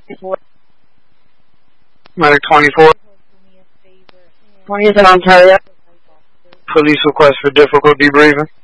Medic 24. 20th in Ontario. Police request for difficult debriefing.